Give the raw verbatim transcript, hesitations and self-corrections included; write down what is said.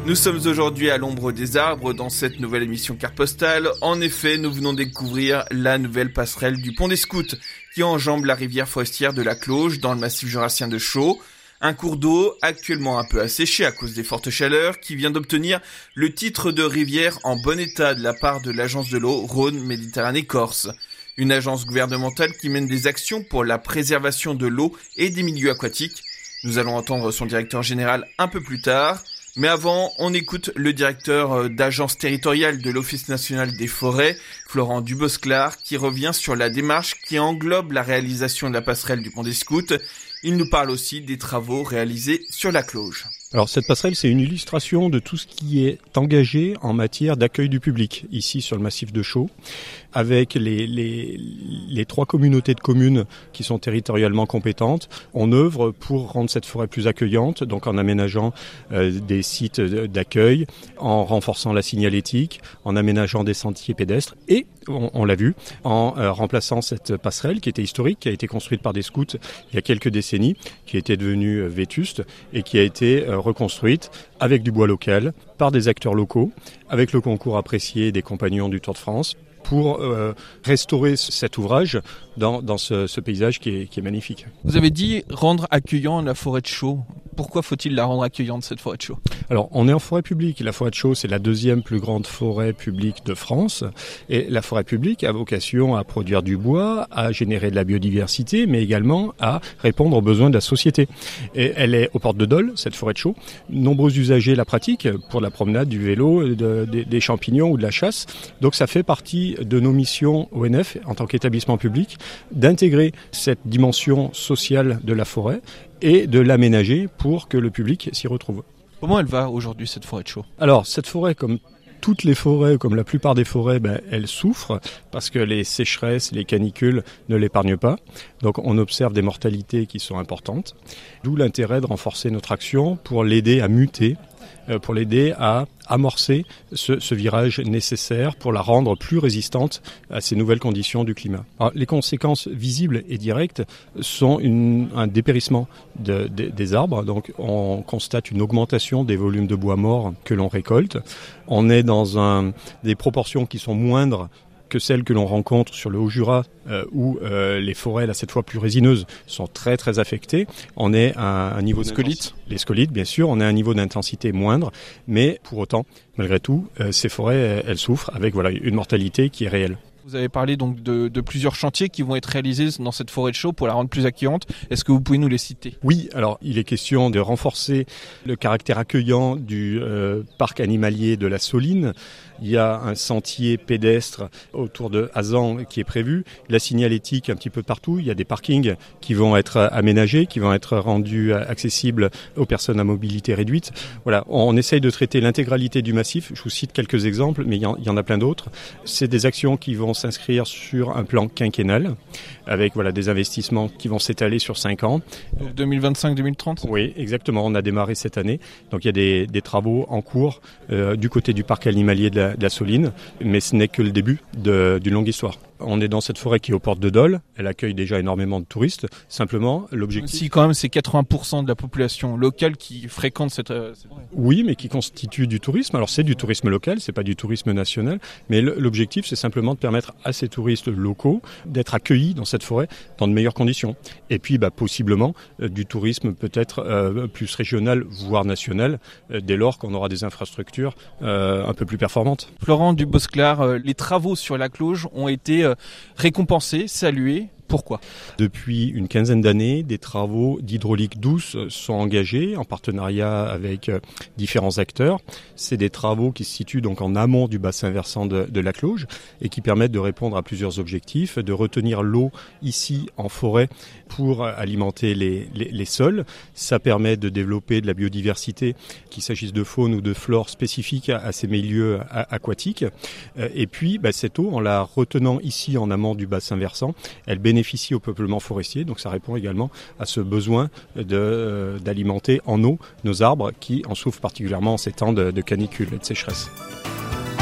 Nous sommes aujourd'hui à l'ombre des arbres dans cette nouvelle émission Carte Postale. En effet, nous venons découvrir la nouvelle passerelle du Pont des Scouts qui enjambe la rivière forestière de la Cloge dans le massif jurassien de Chaux. Un cours d'eau actuellement un peu asséché à cause des fortes chaleurs qui vient d'obtenir le titre de rivière en bon état de la part de l'agence de l'eau Rhône-Méditerranée-Corse. Une agence gouvernementale qui mène des actions pour la préservation de l'eau et des milieux aquatiques. Nous allons entendre son directeur général un peu plus tard. Mais avant, on écoute le directeur d'agence territoriale de l'Office national des forêts, Florent Dubosclar, qui revient sur la démarche qui englobe la réalisation de la passerelle du Pont des Scouts. Il nous parle aussi des travaux réalisés sur la Cloge. Alors cette passerelle, c'est une illustration de tout ce qui est engagé en matière d'accueil du public, ici sur le massif de Chaux, avec les, les, les trois communautés de communes qui sont territorialement compétentes. On œuvre pour rendre cette forêt plus accueillante, donc en aménageant euh, des sites d'accueil, en renforçant la signalétique, en aménageant des sentiers pédestres et, on, on l'a vu, en euh, remplaçant cette passerelle qui était historique, qui a été construite par des scouts il y a quelques décennies, qui était devenue euh, vétuste et qui a été euh, reconstruite avec du bois local, par des acteurs locaux, avec le concours apprécié des compagnons du Tour de France, pour euh, restaurer cet ouvrage dans, dans ce, ce paysage qui est, qui est magnifique. Vous avez dit rendre accueillant la forêt de Chaux. Pourquoi faut-il la rendre accueillante, cette forêt de Chaux ? Alors, on est en forêt publique. La forêt de Chaux, c'est la deuxième plus grande forêt publique de France. Et la forêt publique a vocation à produire du bois, à générer de la biodiversité, mais également à répondre aux besoins de la société. Et elle est aux portes de Dole, cette forêt de Chaux. Nombreux usagers la pratiquent pour la promenade, du vélo, de, de, des champignons ou de la chasse. Donc, ça fait partie de nos missions O N F, en tant qu'établissement public, d'intégrer cette dimension sociale de la forêt et de l'aménager pour que le public s'y retrouve. Comment elle va aujourd'hui, cette forêt de Chaux ? Alors, cette forêt, comme toutes les forêts, comme la plupart des forêts, ben, elle souffre parce que les sécheresses, les canicules ne l'épargnent pas. Donc, on observe des mortalités qui sont importantes. D'où l'intérêt de renforcer notre action pour l'aider à muter, pour l'aider à amorcer ce, ce virage nécessaire pour la rendre plus résistante à ces nouvelles conditions du climat. Alors, les conséquences visibles et directes sont une, un dépérissement de, de, des arbres. Donc, on constate une augmentation des volumes de bois mort que l'on récolte. On est dans un, des proportions qui sont moindres que celles que l'on rencontre sur le Haut-Jura, euh, où euh, les forêts, là, cette fois plus résineuses, sont très très affectées. On est à un niveau de scolytes. Les scolytes, bien sûr, on est à un niveau d'intensité moindre, mais pour autant, malgré tout, euh, ces forêts, elles souffrent avec voilà une mortalité qui est réelle. Vous avez parlé donc de, de plusieurs chantiers qui vont être réalisés dans cette forêt de Chaux pour la rendre plus accueillante. Est-ce que vous pouvez nous les citer ? Oui, alors il est question de renforcer le caractère accueillant du euh, parc animalier de la Soline. Il y a un sentier pédestre autour de Hazan qui est prévu. La signalétique un petit peu partout. Il y a des parkings qui vont être aménagés, qui vont être rendus accessibles aux personnes à mobilité réduite. Voilà, on essaye de traiter l'intégralité du massif. Je vous cite quelques exemples, mais il y en, il y en a plein d'autres. C'est des actions qui vont s'inscrire sur un plan quinquennal avec voilà des investissements qui vont s'étaler sur cinq ans. Donc deux mille vingt-cinq deux mille trente ? Oui, exactement. On a démarré cette année. Donc il y a des, des travaux en cours euh, du côté du parc animalier de la, de la Soline, mais ce n'est que le début de, d'une longue histoire. On est dans cette forêt qui est aux portes de Dole. Elle accueille déjà énormément de touristes. Simplement, l'objectif... Si quand même c'est quatre-vingts pour cent de la population locale qui fréquente cette... Euh, cette... Oui, mais qui constitue du tourisme. Alors c'est du tourisme local, c'est pas du tourisme national. Mais l'objectif, c'est simplement de permettre à ces touristes locaux d'être accueillis dans cette forêt dans de meilleures conditions. Et puis, bah, possiblement, euh, du tourisme peut-être euh, plus régional, voire national, euh, dès lors qu'on aura des infrastructures euh, un peu plus performantes. Florent Dubosclar, euh, les travaux sur la Cloge ont été euh, récompensés, salués. Pourquoi ? Depuis une quinzaine d'années, des travaux d'hydraulique douce sont engagés en partenariat avec différents acteurs. C'est des travaux qui se situent donc en amont du bassin versant de, de la Cloge et qui permettent de répondre à plusieurs objectifs, de retenir l'eau ici en forêt pour alimenter les, les, les sols. Ça permet de développer de la biodiversité, qu'il s'agisse de faune ou de flore spécifique à, à ces milieux a, aquatiques. Et puis, bah, cette eau, en la retenant ici en amont du bassin versant, elle bénéficie bénéficie au peuplement forestier, donc ça répond également à ce besoin de, euh, d'alimenter en eau nos arbres qui en souffrent particulièrement en ces temps de, de canicule et de sécheresse.